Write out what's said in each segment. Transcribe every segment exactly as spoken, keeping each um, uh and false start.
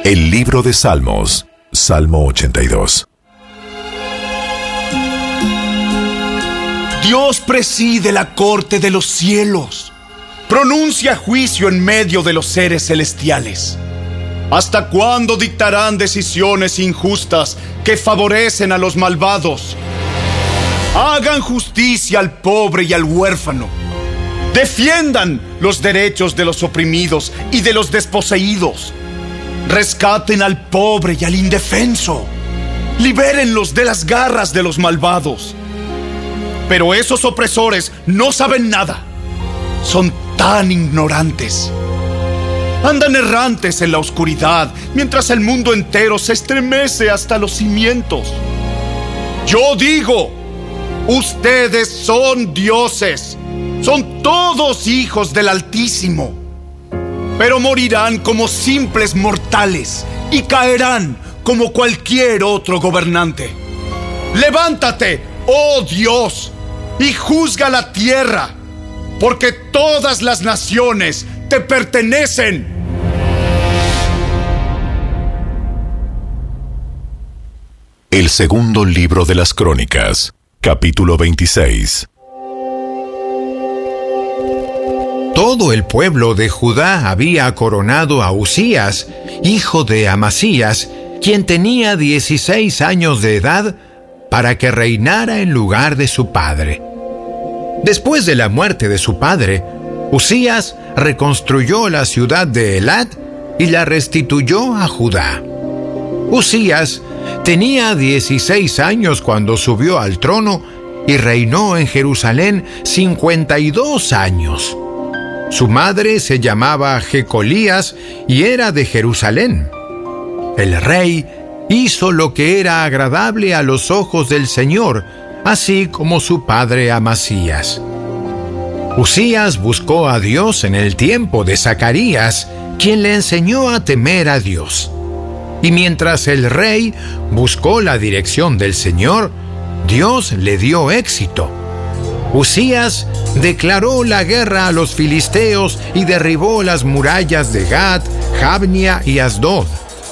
El libro de Salmos, Salmo ochenta y dos. Dios preside la corte de los cielos, pronuncia juicio en medio de los seres celestiales. ¿Hasta cuándo dictarán decisiones injustas que favorecen a los malvados? Hagan justicia al pobre y al huérfano. Defiendan los derechos de los oprimidos y de los desposeídos. Rescaten al pobre y al indefenso. Libérenlos de las garras de los malvados. Pero esos opresores no saben nada. Son tan ignorantes. Andan errantes en la oscuridad, mientras el mundo entero se estremece hasta los cimientos. Yo digo, ustedes son dioses, son todos hijos del Altísimo, pero morirán como simples mortales y caerán como cualquier otro gobernante. Levántate, oh Dios, y juzga la tierra, porque todas las naciones te pertenecen. El segundo libro de las Crónicas, capítulo veintiséis. Todo el pueblo de Judá había coronado a Usías, hijo de Amasías, quien tenía dieciséis años de edad, para que reinara en lugar de su padre. Después de la muerte de su padre, Usías reconstruyó la ciudad de Elat y la restituyó a Judá. Usías tenía dieciséis años cuando subió al trono y reinó en Jerusalén cincuenta y dos años. Su madre se llamaba Jecolías y era de Jerusalén. El rey hizo lo que era agradable a los ojos del Señor, así como su padre Amasías. Usías buscó a Dios en el tiempo de Zacarías, quien le enseñó a temer a Dios. Y mientras el rey buscó la dirección del Señor, Dios le dio éxito. Usías declaró la guerra a los filisteos y derribó las murallas de Gat, Jabnia y Asdod.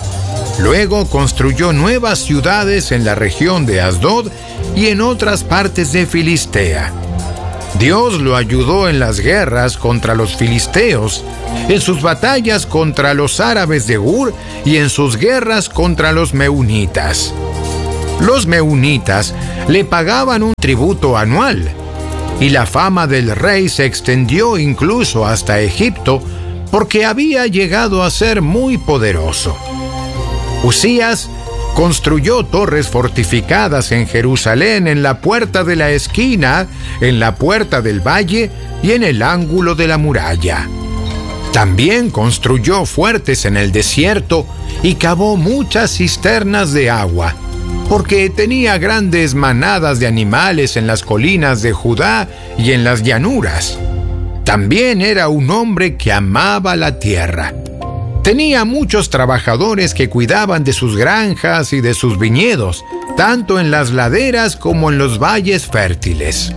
Luego construyó nuevas ciudades en la región de Asdod y en otras partes de Filistea. Dios lo ayudó en las guerras contra los filisteos, en sus batallas contra los árabes de Ur y en sus guerras contra los meunitas. Los meunitas le pagaban un tributo anual, y la fama del rey se extendió incluso hasta Egipto, porque había llegado a ser muy poderoso. Usías construyó torres fortificadas en Jerusalén, en la puerta de la esquina, en la puerta del valle y en el ángulo de la muralla. También construyó fuertes en el desierto y cavó muchas cisternas de agua, porque tenía grandes manadas de animales en las colinas de Judá y en las llanuras. También era un hombre que amaba la tierra. Tenía muchos trabajadores que cuidaban de sus granjas y de sus viñedos, tanto en las laderas como en los valles fértiles.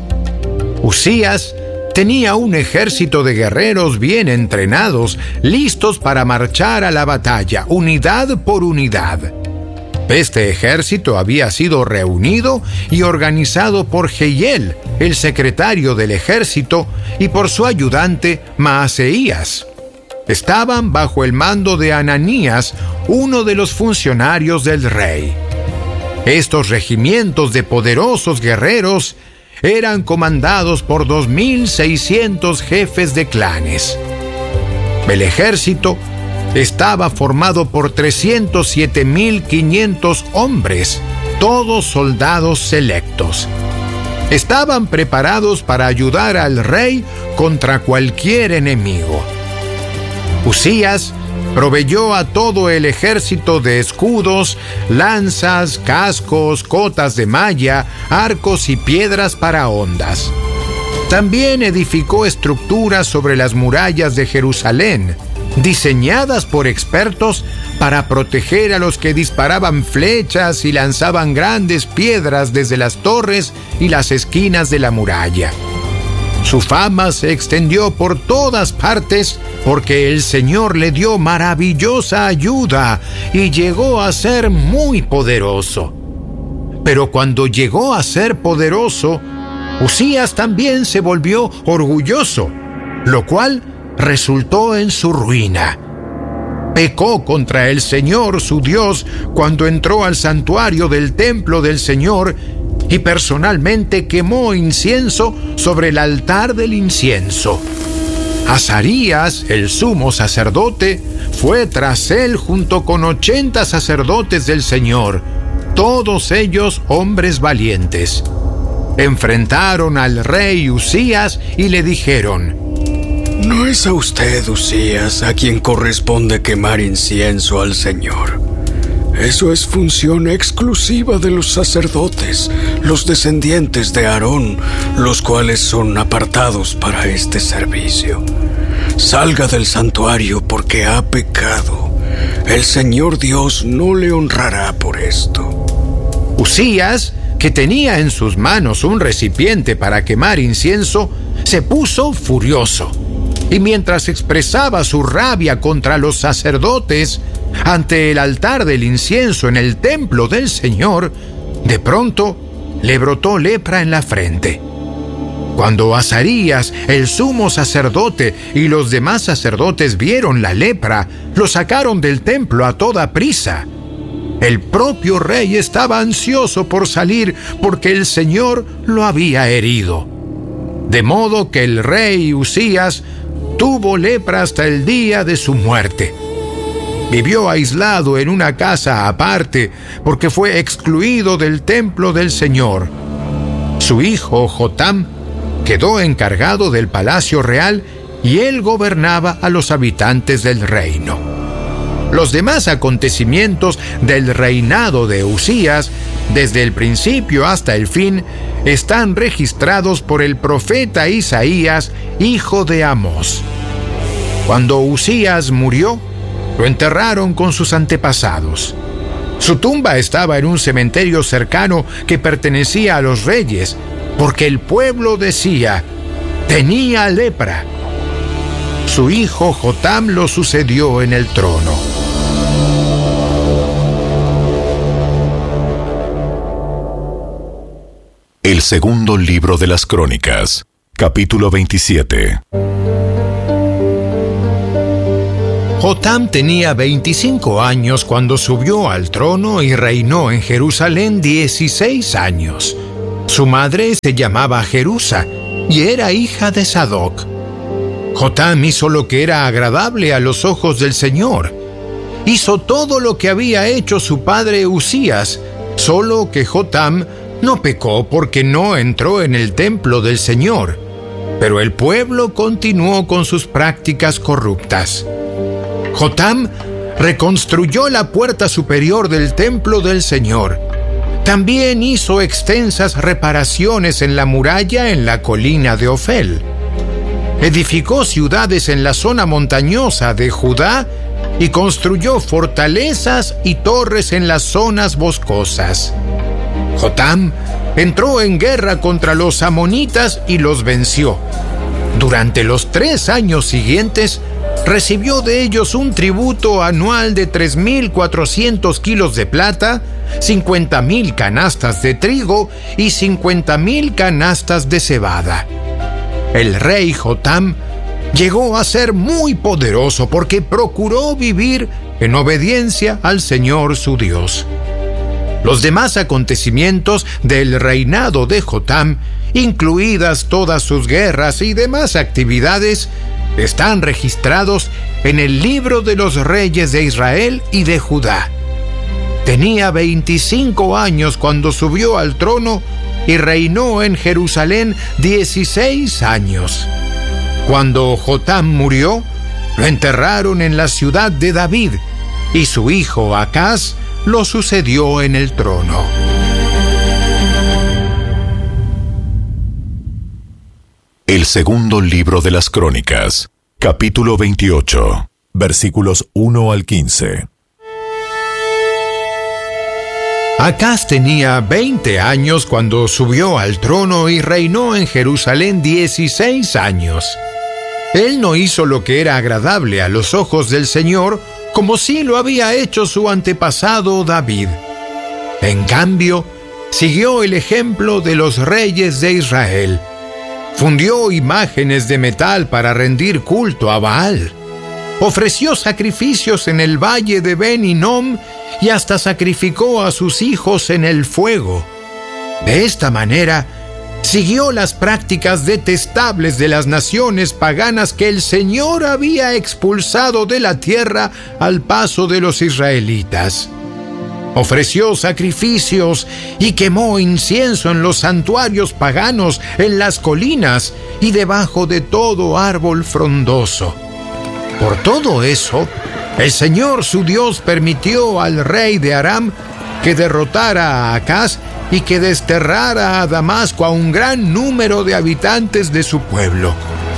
Usías tenía un ejército de guerreros bien entrenados, listos para marchar a la batalla, unidad por unidad. Este ejército había sido reunido y organizado por Jehiel, el secretario del ejército, y por su ayudante Maaseías. Estaban bajo el mando de Ananías, uno de los funcionarios del rey. Estos regimientos de poderosos guerreros eran comandados por dos mil seiscientos jefes de clanes. El ejército estaba formado por trescientos siete mil quinientos hombres, todos soldados selectos. Estaban preparados para ayudar al rey contra cualquier enemigo. Usías proveyó a todo el ejército de escudos, lanzas, cascos, cotas de malla, arcos y piedras para hondas. También edificó estructuras sobre las murallas de Jerusalén, diseñadas por expertos para proteger a los que disparaban flechas y lanzaban grandes piedras desde las torres y las esquinas de la muralla. Su fama se extendió por todas partes porque el Señor le dio maravillosa ayuda y llegó a ser muy poderoso. Pero cuando llegó a ser poderoso, Usías también se volvió orgulloso, lo cual resultó en su ruina. Pecó contra el Señor su Dios cuando entró al santuario del templo del Señor y personalmente quemó incienso sobre el altar del incienso. Azarías, el sumo sacerdote, fue tras él junto con ochenta sacerdotes del Señor, todos ellos hombres valientes. Enfrentaron al rey Usías y le dijeron: No es a usted, Usías, a quien corresponde quemar incienso al Señor. Eso es función exclusiva de los sacerdotes, los descendientes de Aarón, los cuales son apartados para este servicio. Salga del santuario porque ha pecado. El Señor Dios no le honrará por esto. Usías, que tenía en sus manos un recipiente para quemar incienso, se puso furioso. Y mientras expresaba su rabia contra los sacerdotes ante el altar del incienso en el templo del Señor, de pronto le brotó lepra en la frente. Cuando Azarías, el sumo sacerdote, y los demás sacerdotes vieron la lepra, lo sacaron del templo a toda prisa. El propio rey estaba ansioso por salir porque el Señor lo había herido. De modo que el rey Usías tuvo lepra hasta el día de su muerte. Vivió aislado en una casa aparte porque fue excluido del templo del Señor. Su hijo Jotam quedó encargado del palacio real y él gobernaba a los habitantes del reino. Los demás acontecimientos del reinado de Usías, desde el principio hasta el fin, están registrados por el profeta Isaías, hijo de Amós. Cuando Usías murió, lo enterraron con sus antepasados. Su tumba estaba en un cementerio cercano que pertenecía a los reyes, porque el pueblo decía: tenía lepra. Su hijo Jotam lo sucedió en el trono. El segundo libro de las Crónicas, capítulo veintisiete. Jotam tenía veinticinco años cuando subió al trono y reinó en Jerusalén dieciséis años. Su madre se llamaba Jerusa y era hija de Sadoc. Jotam hizo lo que era agradable a los ojos del Señor. Hizo todo lo que había hecho su padre Usías, solo que Jotam no pecó porque no entró en el templo del Señor. Pero el pueblo continuó con sus prácticas corruptas. Jotam reconstruyó la puerta superior del templo del Señor. También hizo extensas reparaciones en la muralla en la colina de Ofel. Edificó ciudades en la zona montañosa de Judá y construyó fortalezas y torres en las zonas boscosas. Jotam entró en guerra contra los amonitas y los venció. Durante los tres años siguientes, recibió de ellos un tributo anual de tres mil cuatrocientos kilos de plata, cincuenta mil canastas de trigo y cincuenta mil canastas de cebada. El rey Jotam llegó a ser muy poderoso porque procuró vivir en obediencia al Señor su Dios. Los demás acontecimientos del reinado de Jotam, incluidas todas sus guerras y demás actividades, están registrados en el libro de los reyes de Israel y de Judá. Tenía veinticinco años cuando subió al trono y reinó en Jerusalén dieciséis años. Cuando Jotam murió, lo enterraron en la ciudad de David y su hijo Acaz lo sucedió en el trono. El segundo libro de las Crónicas, capítulo veintiocho, versículos uno al quince. Acaz tenía veinte años cuando subió al trono y reinó en Jerusalén dieciséis años. Él no hizo lo que era agradable a los ojos del Señor, como sí lo había hecho su antepasado David. En cambio, siguió el ejemplo de los reyes de Israel. Fundió imágenes de metal para rendir culto a Baal. Ofreció sacrificios en el valle de Ben Hinnom y hasta sacrificó a sus hijos en el fuego. De esta manera, siguió las prácticas detestables de las naciones paganas que el Señor había expulsado de la tierra al paso de los israelitas. Ofreció sacrificios y quemó incienso en los santuarios paganos, en las colinas y debajo de todo árbol frondoso. Por todo eso, el Señor su Dios permitió al rey de Aram que derrotara a Acaz y que desterrara a Damasco a un gran número de habitantes de su pueblo.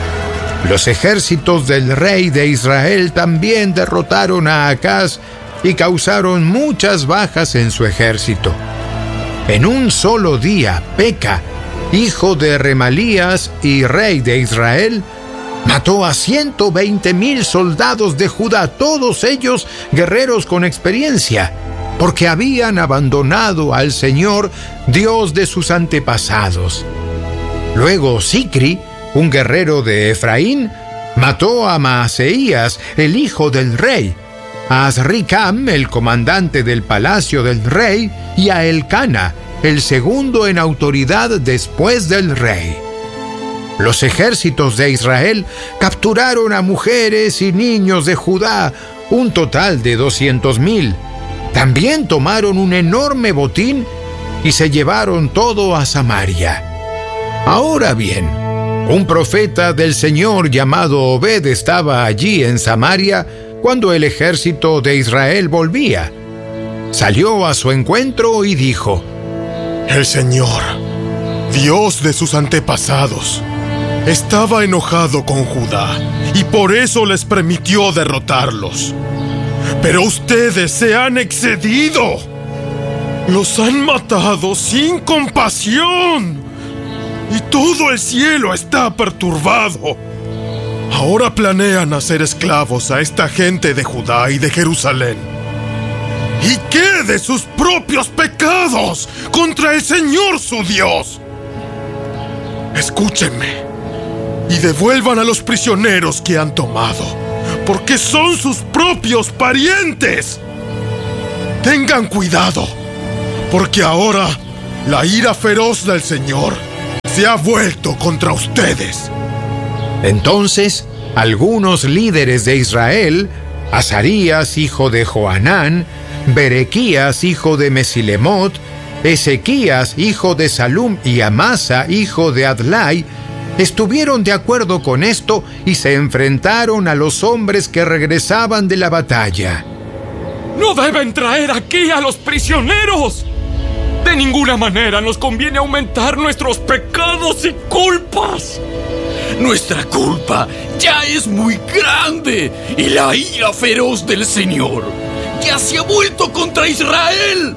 Los ejércitos del rey de Israel también derrotaron a Acaz y causaron muchas bajas en su ejército. En un solo día, Peca, hijo de Remalías y rey de Israel, mató a ciento veinte mil soldados de Judá, todos ellos guerreros con experiencia, porque habían abandonado al Señor, Dios de sus antepasados. Luego Sicri, un guerrero de Efraín, mató a Maaseías, el hijo del rey, a Azricam, el comandante del palacio del rey, y a Elcana, el segundo en autoridad después del rey. Los ejércitos de Israel capturaron a mujeres y niños de Judá, un total de doscientos mil. También tomaron un enorme botín y se llevaron todo a Samaria. Ahora bien, un profeta del Señor llamado Obed estaba allí en Samaria cuando el ejército de Israel volvía. Salió a su encuentro y dijo: El Señor, Dios de sus antepasados, estaba enojado con Judá y por eso les permitió derrotarlos. Pero ustedes se han excedido. Los han matado sin compasión. Y todo el cielo está perturbado. Ahora planean hacer esclavos a esta gente de Judá y de Jerusalén. ¿Y qué de sus propios pecados contra el Señor su Dios? Escúchenme y devuelvan a los prisioneros que han tomado, porque son sus propios parientes. Tengan cuidado, porque ahora la ira feroz del Señor se ha vuelto contra ustedes. Entonces, algunos líderes de Israel, Azarías, hijo de Johanán, Berequías, hijo de Mesilemot, Ezequías, hijo de Salum, y Amasa, hijo de Adlai, estuvieron de acuerdo con esto y se enfrentaron a los hombres que regresaban de la batalla. ¡No deben traer aquí a los prisioneros! De ninguna manera nos conviene aumentar nuestros pecados y culpas. Nuestra culpa ya es muy grande y la ira feroz del Señor ya se ha vuelto contra Israel.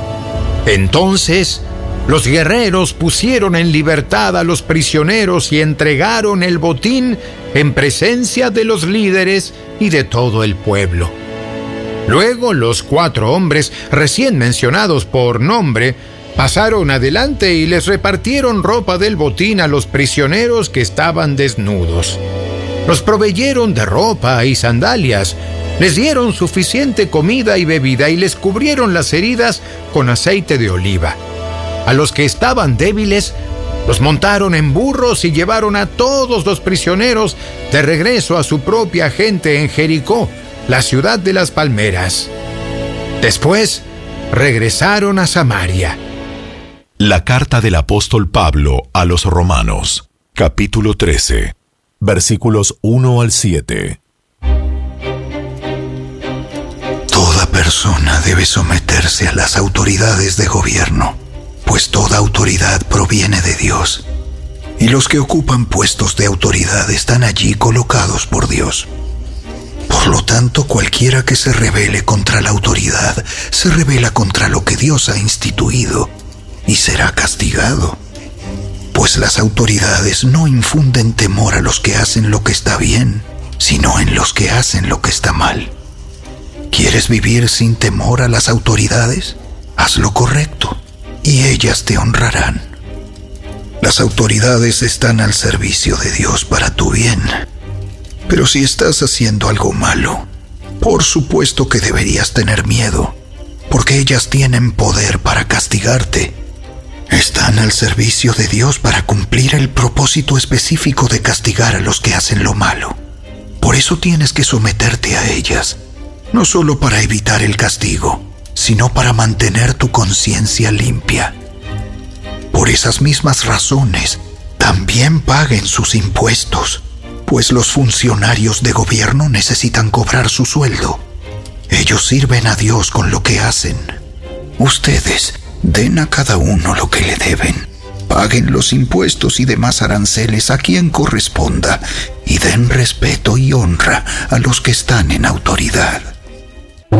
Entonces, los guerreros pusieron en libertad a los prisioneros y entregaron el botín en presencia de los líderes y de todo el pueblo. Luego los cuatro hombres recién mencionados por nombre pasaron adelante y les repartieron ropa del botín a los prisioneros que estaban desnudos. Los proveyeron de ropa y sandalias, les dieron suficiente comida y bebida y les cubrieron las heridas con aceite de oliva. A los que estaban débiles, los montaron en burros y llevaron a todos los prisioneros de regreso a su propia gente en Jericó, la ciudad de las palmeras. Después, regresaron a Samaria. La carta del apóstol Pablo a los Romanos, capítulo trece, versículos uno al siete. Toda persona debe someterse a las autoridades de gobierno, pues toda autoridad proviene de Dios, y los que ocupan puestos de autoridad están allí colocados por Dios. Por Por lo tanto, cualquiera que se rebele contra la autoridad, se rebela contra lo que Dios ha instituido y será castigado. Pues las autoridades no infunden temor a los que hacen lo que está bien, sino en los que hacen lo que está mal. ¿Quieres vivir sin temor a las autoridades? Haz lo correcto y ellas te honrarán. Las autoridades están al servicio de Dios para tu bien. Pero si estás haciendo algo malo, por supuesto que deberías tener miedo, porque ellas tienen poder para castigarte. Están al servicio de Dios para cumplir el propósito específico de castigar a los que hacen lo malo. Por eso tienes que someterte a ellas, no solo para evitar el castigo, sino para mantener tu conciencia limpia. Por esas mismas razones, también paguen sus impuestos, pues los funcionarios de gobierno necesitan cobrar su sueldo. Ellos sirven a Dios con lo que hacen. Ustedes den a cada uno lo que le deben. Paguen los impuestos y demás aranceles a quien corresponda y den respeto y honra a los que están en autoridad.